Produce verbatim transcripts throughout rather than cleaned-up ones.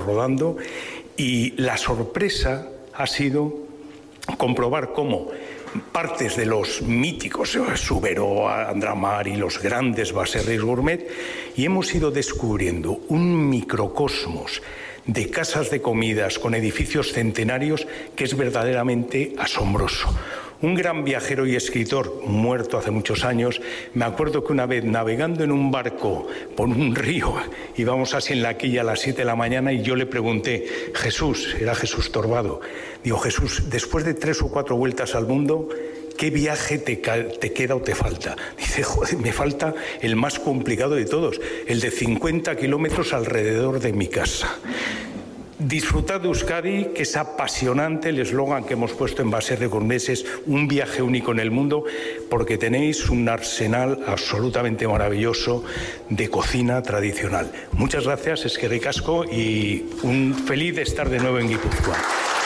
estamos rodando, y la sorpresa ha sido comprobar cómo partes de los míticos Subero, Andramar y los grandes Baserris Gourmet, y hemos ido descubriendo un microcosmos de casas de comidas con edificios centenarios que es verdaderamente asombroso. Un gran viajero y escritor, muerto hace muchos años, me acuerdo que una vez navegando en un barco por un río, íbamos así en la quilla a las siete de la mañana, y yo le pregunté, Jesús, era Jesús Torbado, digo, Jesús, después de tres o cuatro vueltas al mundo, ¿qué viaje te, te queda o te falta? Dice, joder, me falta el más complicado de todos, el de cincuenta kilómetros alrededor de mi casa. Disfrutad de Euskadi, que es apasionante. El eslogan que hemos puesto en Baserri Gourmet es un viaje único en el mundo, porque tenéis un arsenal absolutamente maravilloso de cocina tradicional. Muchas gracias, eskerrik asko, y un feliz de estar de nuevo en Guipúzcoa.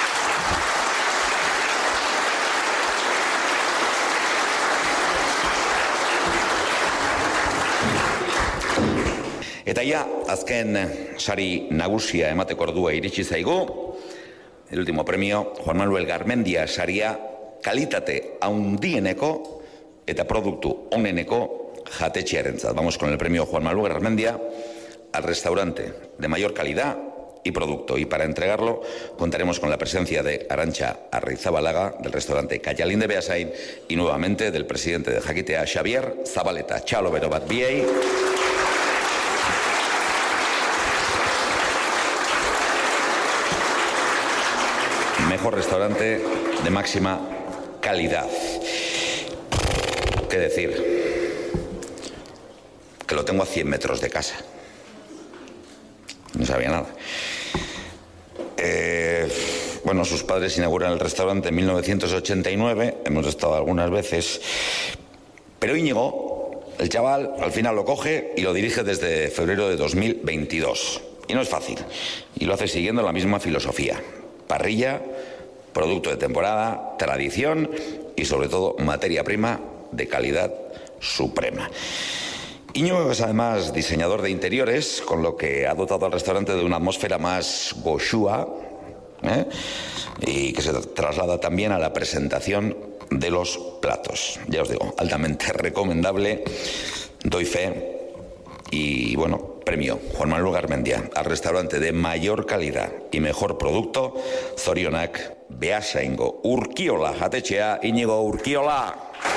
Eta ja, azken sari nagusia emateko ordua iritsi zaigu. El último premio, Juan Manuel Garmendia saria, kalitate handieneko eta produktu oneneko jatetxearentzat. Vamos con el premio Juan Manuel Garmendia al restaurante de mayor calidad y producto. Y para entregarlo contaremos con la presencia de Arantxa Arrizabalaga, del restaurante Cayalín de Beasain, y nuevamente del presidente de Jakitea, Xavier Zabaleta. Txalo bero bat biei. Mejor restaurante de máxima calidad. ¿Qué decir? Que lo tengo a cien metros de casa. No sabía nada. Eh, bueno, sus padres inauguran el restaurante en mil novecientos ochenta y nueve. Hemos estado algunas veces. Pero Íñigo, el chaval, al final lo coge y lo dirige desde febrero de dos mil veintidós. Y no es fácil. Y lo hace siguiendo la misma filosofía. Parrilla, producto de temporada, tradición y sobre todo materia prima de calidad suprema. Íñigo es además diseñador de interiores, con lo que ha dotado al restaurante de una atmósfera más goshua, ¿eh? y que se traslada también a la presentación de los platos. Ya os digo, altamente recomendable, doy fe. Y bueno, premio Juan Manuel Garmendia al restaurante de mayor calidad y mejor producto, zorionak Beasaingo Urkiola jatetxea. Íñigo, Urkiola.